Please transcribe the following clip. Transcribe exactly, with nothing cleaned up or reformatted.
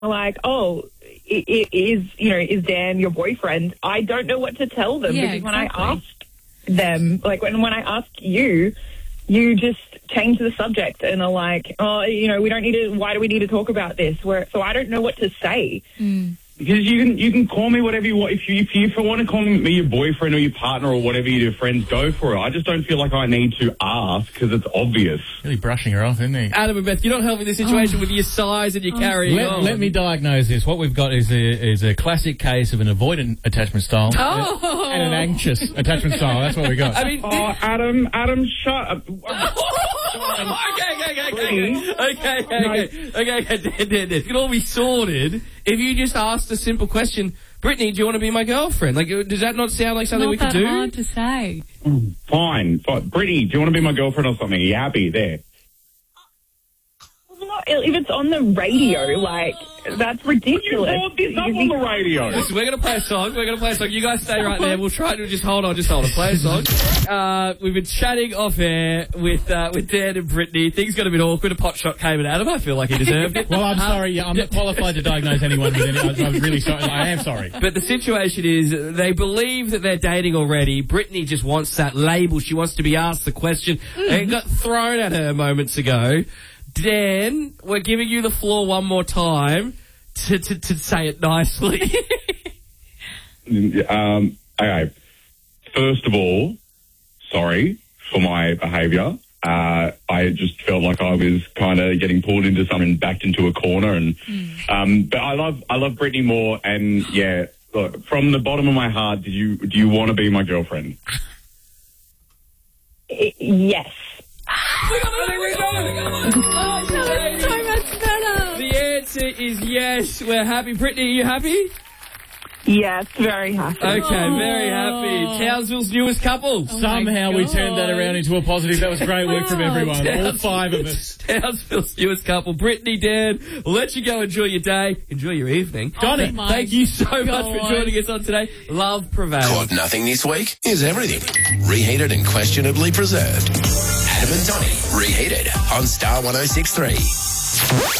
like, oh, i- i- is, you know, is Dan your boyfriend? I don't know what to tell them Yeah, because when I exactly. ask them, like when, when I ask you, you just change the subject and are like, oh, you know, we don't need to, why do we need to talk about this? Where, so I don't know what to say. Because you can you can call me whatever you want. If you if you, if you want to call me your boyfriend or your partner or whatever your friends, go for it. I just don't feel like I need to ask because it's obvious. Really brushing her off, isn't he? Adam and Beth, you're not helping the situation with your sighs and your carrying Let, on. let me diagnose this. What we've got is a, is a classic case of an avoidant attachment style Oh. and an anxious attachment style. That's what we got. I mean, Oh, Adam, Adam, shut up. okay, okay, okay, okay, okay, okay, okay, okay, okay, Dan, Dan, Dan. It can all be sorted if you just asked a simple question. Brittany, do you want to be my girlfriend? Like, does that not sound like something Not we could that do? hard to say. Fine, fine. Brittany, do you want to be my girlfriend or something? Are you happy there? If it's on the radio, like, that's ridiculous. You brought this up on the radio. Listen, we're going to play a song. We're going to play a song. You guys stay right there. We'll try to just hold on, just hold on. Play a song. Uh, we've been chatting off air with uh, with Dan and Brittany. Things got a bit awkward. A pot shot came at Adam. I feel like he deserved it. Well, I'm sorry. Yeah, I'm not qualified to diagnose anyone with any. I'm I'm really sorry. I am sorry. But the situation is they believe that they're dating already. Brittany just wants that label. She wants to be asked the question. It got thrown at her moments ago. Dan, we're giving you the floor one more time to, to, to say it nicely. um, okay. First of all, sorry for my behaviour. Uh, I just felt like I was kind of getting pulled into something, backed into a corner, and um, but I love I love Brittany more. And yeah, look, from the bottom of my heart, do you do you want to be my girlfriend? I- yes. So much better. The answer is yes. We're happy. Brittany, are you happy? Yes, very happy. Okay, very happy. Townsville's newest couple. Somehow we turned that around into a positive. That was great work from everyone. All five of us. Townsville's newest couple. Brittany, Dan, we'll let you go enjoy your day. Enjoy your evening. Johnny, Th- Thank you so much for God. joining us on today. Love prevails. Caught nothing this week is everything. Reheated and questionably preserved. Adam and Donnie, reheated on Star one oh six three.